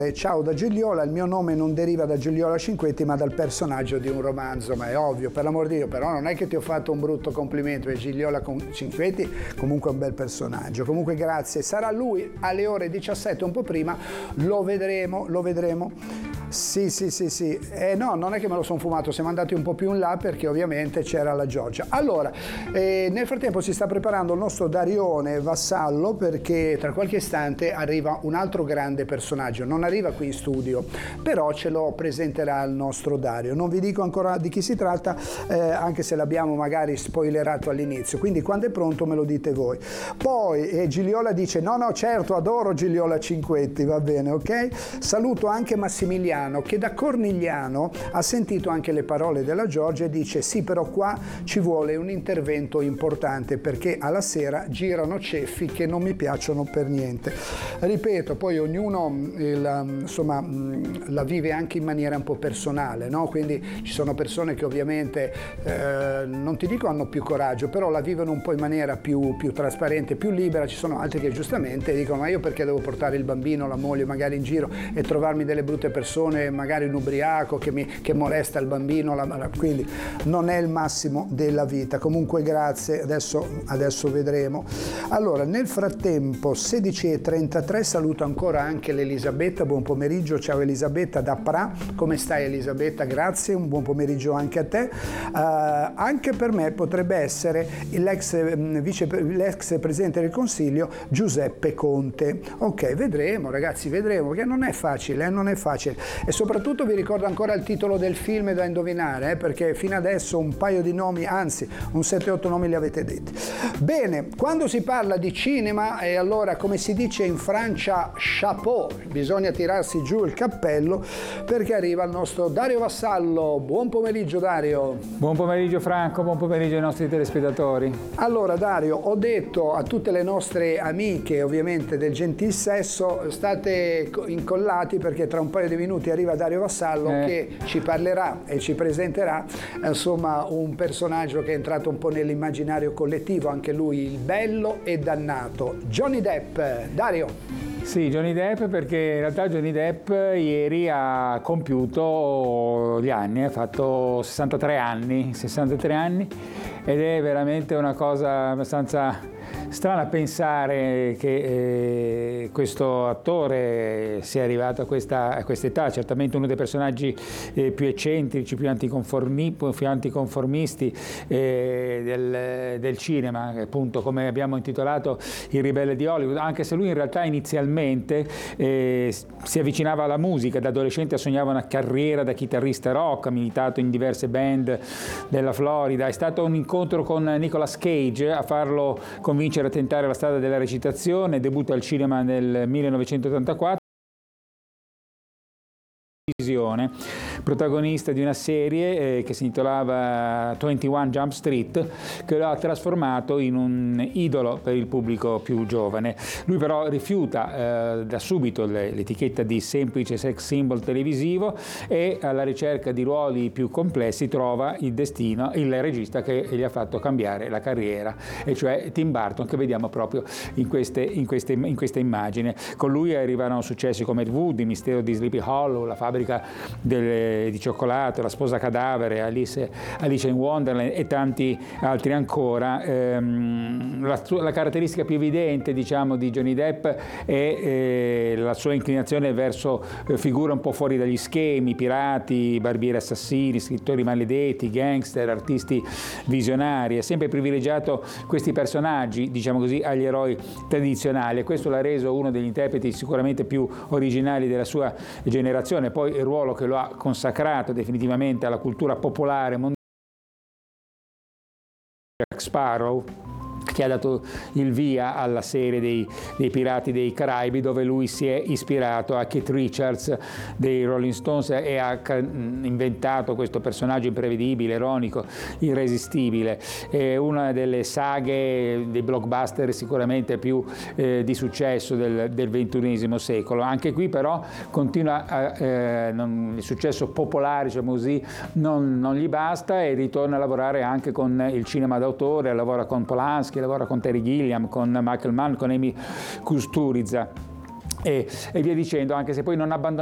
Ciao da Gigliola, il mio nome non deriva da Gigliola Cinquetti ma dal personaggio di un romanzo, ma è ovvio, per l'amor di Dio, però non è che ti ho fatto un brutto complimento, è Gigliola Cinquetti, comunque è un bel personaggio, comunque grazie, sarà lui alle ore 17, un po' prima, lo vedremo. Sì. No, non è che me lo sono fumato, siamo andati un po' più in là perché ovviamente c'era la Giorgia. Allora, nel frattempo si sta preparando il nostro Darione Vassallo perché tra qualche istante arriva un altro grande personaggio, non arriva qui in studio, però ce lo presenterà il nostro Dario. Non vi dico ancora di chi si tratta, anche se l'abbiamo magari spoilerato all'inizio, quindi quando è pronto me lo dite voi. Poi Gigliola dice, no, certo, adoro Gigliola Cinquetti, va bene, ok? Saluto anche Massimiliano, che da Cornigliano ha sentito anche le parole della Giorgia e dice sì, però qua ci vuole un intervento importante perché alla sera girano ceffi che non mi piacciono per niente. Ripeto, poi ognuno la vive anche in maniera un po' personale, no? Quindi ci sono persone che ovviamente non ti dico hanno più coraggio, però la vivono un po' in maniera più trasparente, più libera. Ci sono altri che giustamente dicono ma io perché devo portare il bambino, la moglie magari in giro e trovarmi delle brutte persone, magari un ubriaco che molesta il bambino, quindi non è il massimo della vita. Comunque grazie, adesso vedremo. Allora, nel frattempo 16:33 saluto ancora anche l'Elisabetta, buon pomeriggio, ciao Elisabetta da Pra, come stai Elisabetta? Grazie, un buon pomeriggio anche a te. Anche per me potrebbe essere l'ex presidente del Consiglio Giuseppe Conte. Ok, vedremo ragazzi, vedremo, perché non è facile, non è facile. E soprattutto vi ricordo ancora il titolo del film da indovinare, perché fino adesso un paio di nomi, anzi un 7-8 nomi li avete detti. Bene, quando si parla di cinema, e allora come si dice in Francia, chapeau, bisogna tirarsi giù il cappello, perché arriva il nostro Dario Vassallo. Buon pomeriggio Dario. Buon pomeriggio Franco, buon pomeriggio ai nostri telespettatori. Allora Dario, ho detto a tutte le nostre amiche ovviamente del gentil sesso, state incollati perché tra un paio di minuti arriva Dario Vassallo che ci parlerà e ci presenterà insomma un personaggio che è entrato un po' nell'immaginario collettivo, anche lui il bello e dannato, Johnny Depp. Dario. Sì, Johnny Depp, perché in realtà Johnny Depp ieri ha compiuto gli anni, ha fatto 63 anni ed è veramente una cosa abbastanza strana pensare che questo attore sia arrivato a questa età, certamente uno dei personaggi più eccentrici, più anticonformisti del cinema, appunto come abbiamo intitolato Il ribelle di Hollywood, anche se lui in realtà inizialmente si avvicinava alla musica, da adolescente sognava una carriera da chitarrista rock, ha militato in diverse band della Florida, è stato un incontro con Nicolas Cage a farlo convincere a tentare la strada della recitazione, debutta al cinema nel 1984, protagonista di una serie che si intitolava 21 Jump Street, che lo ha trasformato in un idolo per il pubblico più giovane. Lui però rifiuta da subito l'etichetta di semplice sex symbol televisivo e alla ricerca di ruoli più complessi trova il regista che gli ha fatto cambiare la carriera, e cioè Tim Burton, che vediamo proprio in questa immagine. Con lui arrivarono successi come Ed Wood, Il mistero di Sleepy Hollow, La fabbrica di cioccolato, La sposa cadavere, Alice in Wonderland e tanti altri ancora. La caratteristica più evidente, diciamo, di Johnny Depp è la sua inclinazione verso figure un po' fuori dagli schemi, pirati, barbieri assassini, scrittori maledetti, gangster, artisti visionari. Ha sempre privilegiato questi personaggi, diciamo così, agli eroi tradizionali, e questo l'ha reso uno degli interpreti sicuramente più originali della sua generazione. Poi il ruolo che lo ha consacrato definitivamente alla cultura popolare mondiale, Jack Sparrow, che ha dato il via alla serie dei Pirati dei Caraibi, dove lui si è ispirato a Keith Richards dei Rolling Stones e ha inventato questo personaggio imprevedibile, ironico, irresistibile. È una delle saghe, dei blockbuster sicuramente più di successo del XXI secolo. Anche qui però continua il successo popolare, diciamo così, non gli basta, e ritorna a lavorare anche con il cinema d'autore, lavora con Polanski, lavora con Terry Gilliam, con Michael Mann, con Amy Kusturica. e via dicendo, anche se poi non abbandonava